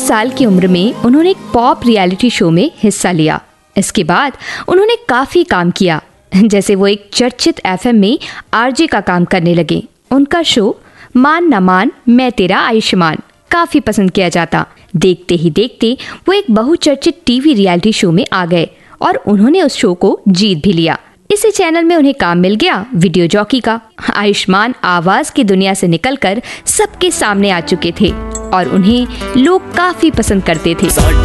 साल की उम्र में उन्होंने एक पॉप रियलिटी शो में हिस्सा लिया। इसके बाद उन्होंने काफी काम किया, जैसे वो एक चर्चित एफएम में आरजे का काम करने लगे। उनका शो मान न मान मैं तेरा आयुष्मान काफी पसंद किया जाता। देखते ही देखते वो एक बहुचर्चित टीवी रियलिटी शो में आ गए और उन्होंने उस शो को जीत भी लिया। इसी चैनल में उन्हें काम मिल गया वीडियो जॉकी का। आयुष्मान आवाज की दुनिया से निकलकर सबके सामने आ चुके थे और उन्हें लोग काफी पसंद करते थे।